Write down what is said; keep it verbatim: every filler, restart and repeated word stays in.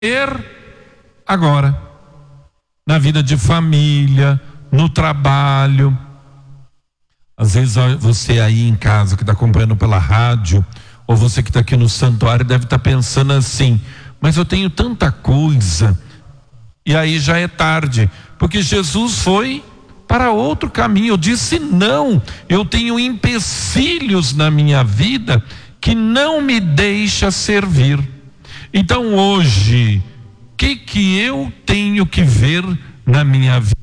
agora, na vida de família, no trabalho. Às vezes você aí em casa que está acompanhando pela rádio, ou você que está aqui no santuário deve estar pensando assim: mas eu tenho tanta coisa. E aí já é tarde, porque Jesus foi para outro caminho. Eu disse não, eu tenho empecilhos na minha vida que não me deixa servir. Então hoje, o que que eu tenho que ver na minha vida?